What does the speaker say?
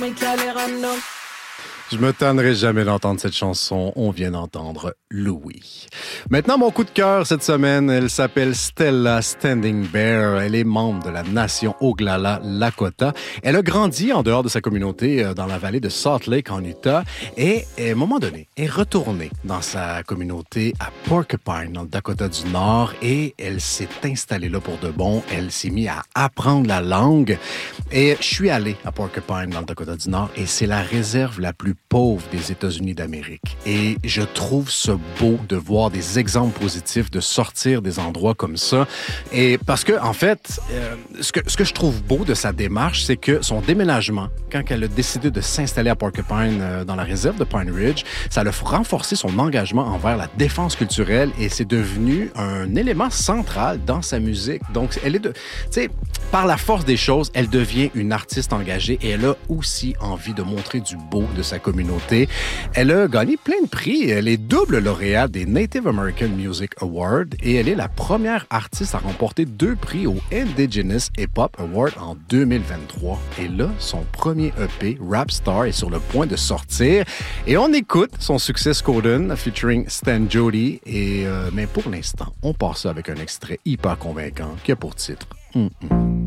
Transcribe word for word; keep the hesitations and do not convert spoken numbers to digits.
Je me tannerai jamais d'entendre cette chanson. On vient d'entendre Louis. Maintenant, mon coup de cœur cette semaine, elle s'appelle Stella Standing Bear. Elle est membre de la nation Oglala Lakota. Elle a grandi en dehors de sa communauté dans la vallée de Salt Lake en Utah et, à un moment donné, est retournée dans sa communauté à Porcupine, dans le Dakota du Nord, et elle s'est installée là pour de bon. Elle s'est mise à apprendre la langue. Et je suis allé à Porcupine, dans le Dakota du Nord, et c'est la réserve la plus pauvre des États-Unis d'Amérique. Et je trouve ça beau de voir des exemples positifs, de sortir des endroits comme ça. Et parce que, en fait, euh, ce, que, ce que je trouve beau de sa démarche, c'est que son déménagement, quand elle a décidé de s'installer à Porcupine, euh, dans la réserve de Pine Ridge, ça l'a renforcé son engagement envers la défense culturelle et c'est devenu un élément central dans sa musique. Donc, elle est de, tu sais, par la force des choses, elle devient une artiste engagée et elle a aussi envie de montrer du beau de sa communauté. Elle a gagné plein de prix. Elle est double lauréate des Native American Music Awards et elle est la première artiste à remporter deux prix au Indigenous Hip Hop Award en deux mille vingt-trois. Et là, son premier E P, Rap Star, est sur le point de sortir. Et on écoute son succès Skoden featuring Stan Jody. Et, euh, mais pour l'instant, on part ça avec un extrait hyper convaincant qui a pour titre mm-mm.